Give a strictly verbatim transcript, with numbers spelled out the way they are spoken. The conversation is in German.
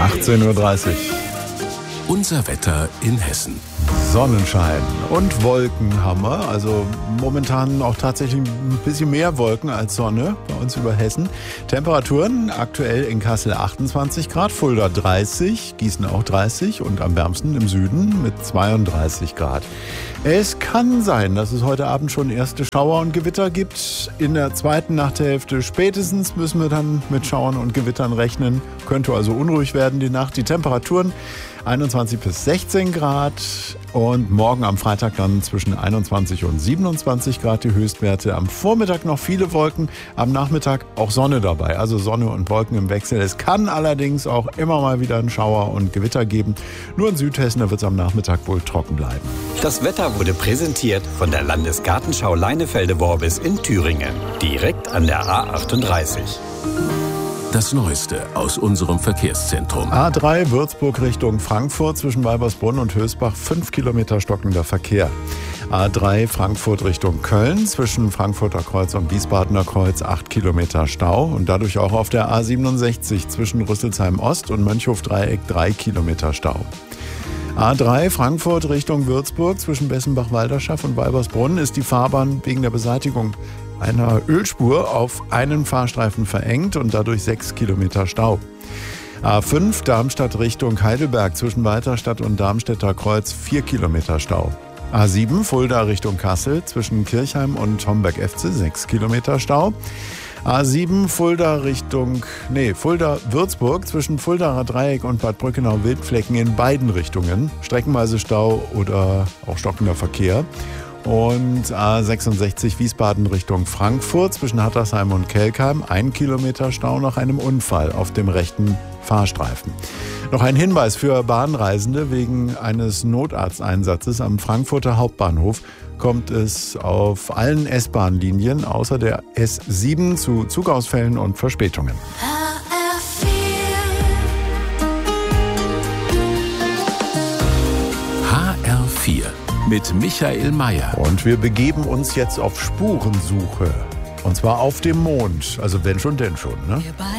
achtzehn Uhr dreißig. Unser Wetter in Hessen. Sonnenschein und Wolken haben wir. Also momentan auch tatsächlich ein bisschen mehr Wolken als Sonne bei uns über Hessen. Temperaturen aktuell in Kassel achtundzwanzig Grad, Fulda dreißig, Gießen auch dreißig und am wärmsten im Süden mit zweiunddreißig Grad. Es kann sein, dass es heute Abend schon erste Schauer und Gewitter gibt. In der zweiten Nachthälfte spätestens müssen wir dann mit Schauern und Gewittern rechnen. Könnte also unruhig werden die Nacht. Die Temperaturen einundzwanzig bis sechzehn Grad und morgen am Freitag dann zwischen einundzwanzig und siebenundzwanzig Grad die Höchstwerte. Am Vormittag noch viele Wolken, am Nachmittag auch Sonne dabei, also Sonne und Wolken im Wechsel. Es kann allerdings auch immer mal wieder einen Schauer und Gewitter geben. Nur in Südhessen, da wird es am Nachmittag wohl trocken bleiben. Das Wetter wurde präsentiert von der Landesgartenschau Leinefelde-Worbis in Thüringen, direkt an der A achtunddreißig. Das Neueste aus unserem Verkehrszentrum. A drei Würzburg Richtung Frankfurt zwischen Weibersbrunn und Hösbach, fünf Kilometer stockender Verkehr. A drei Frankfurt Richtung Köln zwischen Frankfurter Kreuz und Wiesbadener Kreuz, acht Kilometer Stau. Und dadurch auch auf der A siebenundsechzig zwischen Rüsselsheim Ost und Mönchhof-Dreieck, drei Kilometer Stau. A drei Frankfurt Richtung Würzburg zwischen Bessenbach-Walderschaft und Weibersbrunn ist die Fahrbahn wegen der Beseitigung einer Ölspur auf einen Fahrstreifen verengt und dadurch sechs Kilometer Stau. A fünf Darmstadt Richtung Heidelberg zwischen Walterstadt und Darmstädter Kreuz, vier Kilometer Stau. A sieben Fulda Richtung Kassel zwischen Kirchheim und Homberg-Efze, sechs Kilometer Stau. A sieben Fulda Richtung, nee, Fulda-Würzburg zwischen Fuldaer Dreieck und Bad Brückenau-Wildflecken in beiden Richtungen. Streckenweise Stau oder auch stockender Verkehr. Und A sechsundsechzig Wiesbaden Richtung Frankfurt zwischen Hattersheim und Kelkheim, ein Kilometer Stau nach einem Unfall auf dem rechten Fahrstreifen. Noch ein Hinweis für Bahnreisende: Wegen eines Notarzteinsatzes am Frankfurter Hauptbahnhof kommt es auf allen S-Bahn-Linien außer der S sieben zu Zugausfällen und Verspätungen. H R vier mit Michael Mayer. Und wir begeben uns jetzt auf Spurensuche. Und zwar auf dem Mond. Also wenn schon, denn schon, ne?